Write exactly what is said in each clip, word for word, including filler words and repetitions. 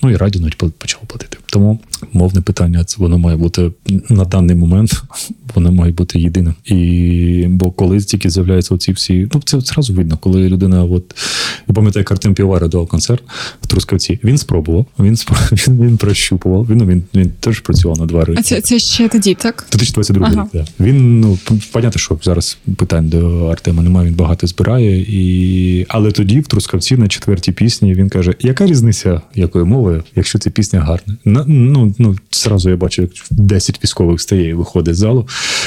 Ну і радіо навіть почало платити. Тому мовне питання, це воно має бути на даний момент, воно має бути єдиним. І, бо коли тільки з'являються оці всі, ну це одразу видно, коли людина, от, я пам'ятаю, як Артем Півоваров давав концерт в Трускавці, він спробував, він, він, він прощупував, він, він, він теж працював на два роки. А це, це ще тоді, так? дві тисячі двадцять другий ага. рік, так. Він, ну, понятно, що зараз питань до Артема немає, він багато збирає, і... але тоді в Трускавці на четвертій пісні він каже, яка різниця, якою мовою, якщо ця пісня гарна? На, ну, ну, зразу я бачу, як десять військових стає і виходить з залу,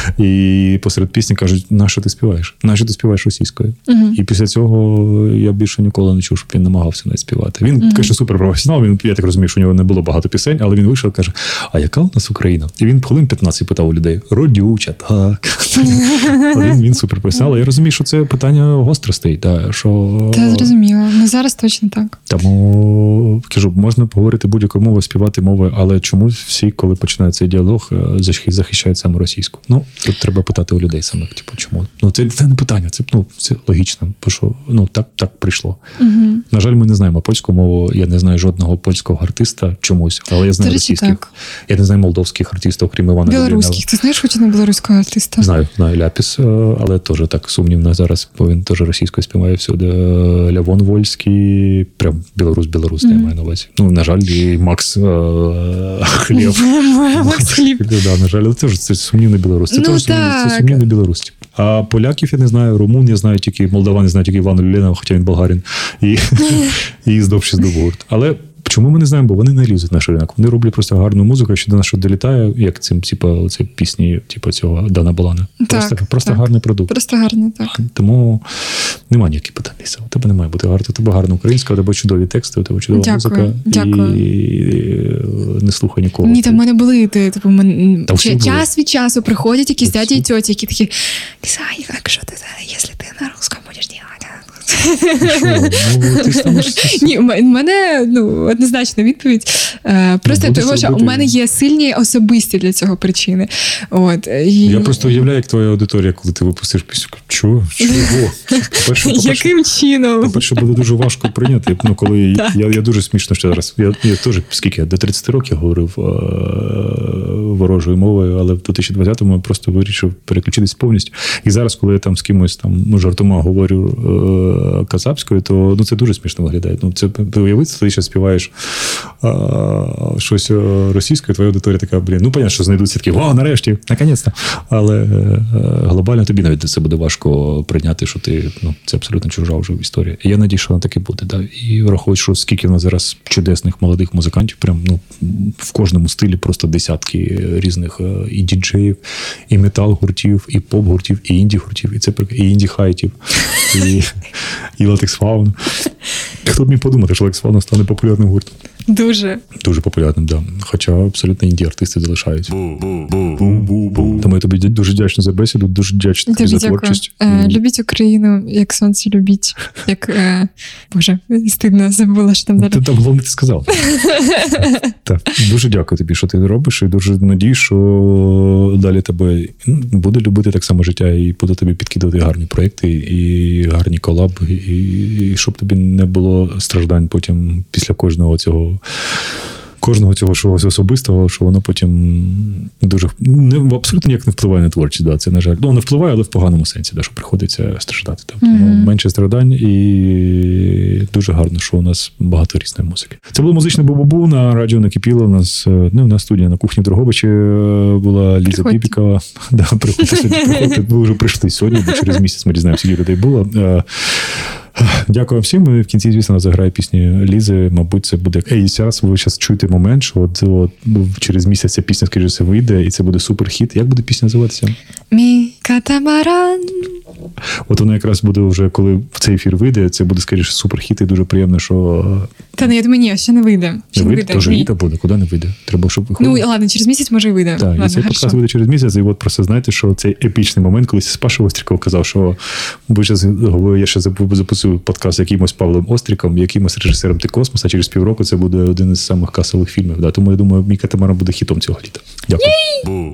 і посеред пісні кажуть, на що ти співаєш? На що ти співаєш російською? Uh-huh. І після цього я більше ніколи не чув, щоб він намагався навіть співати. Він, uh-huh. каже, суперпрофесіонал, він, я так розумію, що у нього не було багато пісень, але він вийшов і каже, а яка у нас Україна? І він хвилин п'ятнадцять питав у людей, родюча, так. він, він суперпрофесіонал. Я розумію, що це питання гостро стоїть. Да, що... Та зрозуміло. Ну зараз точно так. Тому, кажу, можна поговорити будь-якою мовою, співати мовою, але чому всі, коли починають цей діалог, захищають саме російську? Ну, тут треба питати у людей самих, типу, чому? Ну, це, це не питання, це, ну, це логічно, бо що, ну, так, так прийшло. Угу. На жаль, ми не знаємо польську мову, я не знаю жодного польського артиста чомусь, але я знаю речі, російських. Так. Я не знаю молдовських артистів, крім Івана Людина. Білоруських, ти знаєш хоч одного білоруського артиста? Знаю, знаю Ляпіс, але теж так сумнівно зараз, бо він теж російською співає всюди. Лявон Вольський, прям білорус-білорус, mm. я маю на увазі. Ну, на жаль, і Макс Хлєв. Макс Хлєв. Да, на жаль, але це ж це сумнівний білорус. Це, ну, теж це сумнівний білорус. А поляків я не знаю, румун я знаю тільки, молдаван я знаю тільки Івана Люлєна, хоча він болгарин. І, і здобув ще здобурт. Але чому ми не знаємо? Бо вони не лізуть на наш ринок. Вони роблять просто гарну музику, що до нас що долітає, як цим, типу, ці пісні, типу, цього Дана Балана. Так, просто просто так. гарний продукт. Просто гарний, так. Тому немає ніяких питань. У тебе не має бути гарно. У тебе гарна українська, у тебе чудові тексти, у тебе чудова дякую, музика. Дякую. І не слухай нікого. Ні, там в мене були, типу, мен... Ч- час від часу приходять якісь дяді і тьоті, які такі, Ксай, як що ти, якщо ти на русском будеш робити? Ну, ти станеш... Ні, у мене, ну, однозначна відповідь. Просто тому, що у мене є сильні особисті для цього причини. От. І... Я просто уявляю, як твоя аудиторія, коли ти випустиш пісню. Чого? Чого? По-перше, яким по-перше, чином? По-перше, буде дуже важко прийняти. Ну, коли я, я дуже смішно, що зараз. Я, я теж, скільки я, до тридцять років говорив е- ворожою мовою, але в дві тисячі двадцятому я просто вирішив переключитись повністю. І зараз, коли я там з кимось там, ну, жартома говорю е- казахською, то ну, це дуже смішно виглядає. Ну, це, ти уявити, ти ще співаєш а, щось російською, твоя аудиторія така, блін, ну, понятно, що знайдуться такі, о, нарешті, наконець-то. Але а, глобально тобі навіть це буде важко прийняти, що ти, ну, це абсолютно чужа вже історія. І я надію, що вона так і буде. Да? І враховуючи, що скільки в нас зараз чудесних молодих музикантів, прям, ну, в кожному стилі просто десятки різних і діджеїв, і метал-гуртів, і поп-гуртів, і інді-гуртів, і це і інді-хайтів, і і Latex Fauna. Хто б міг подумати, що Latex Fauna стане популярним гуртом? Дуже. Дуже популярним, так. Да. Хоча абсолютно інді-артисти залишаються. Тому я тобі дуже вдячний за бесіду, дуже вдячний тобі за творчість. Е, любіть Україну, як сонце любіть. Як, е, Боже, стидно, забула, що там далі. Ти там головне ти сказав. Так. Дуже дякую тобі, що ти робиш, і дуже надію, що далі тебе буде любити так само життя, і буде тобі підкидати гарні проєкти, і гарні колаби, і, і щоб тобі не було страждань потім після кожного цього кожного цього чогось особистого, що воно потім дуже не, абсолютно ніяк не впливає на творчість. Да. Це, на жаль, ну, не впливає, але в поганому сенсі, да, що приходиться страждати. Там. Mm-hmm. Менше страдань, і дуже гарно, що у нас багато різної музики. Це було музичне бу-бу-бу на радіо Накипіло. У нас, ну, на студії на кухні Дрогобичі була Ліза Приходьте. Бібікова. Да, приходьте сьогодні, приходьте. Ви вже прийшли сьогодні, бо через місяць ми дізнаємося, скільки людей було. Дякую всім. В кінці, звісно, заграє пісні Лізи. Мабуть, це буде... Ей, зараз ви зараз чуєте момент, що от, от, через місяць ця пісня, скоріше все, вийде, і це буде суперхіт. Як буде пісня називатися? Мій катамаран. От воно якраз буде вже, коли в цей ефір вийде, це буде, скоріше, суперхіт, і дуже приємно, що... Та не, я думаю, ні, ще не вийде. Ще не не вийде? Тож літо буде, куди не вийде? Треба, щоб виходило. Ну, ладно, через місяць, може, і вийде. Так, ладно, і цей хорошо. подкаст вийде через місяць, і от просто знаєте, що цей епічний момент, коли Паша Остріков казав, що бо зараз, я ще записую подкаст з якимось Павлом Остріком, якимось режисером «Ти космос», а через півроку це буде один із самих касових фільмів. Да? Тому, я думаю, мій катамаран буде хітом цього літа. Дякую.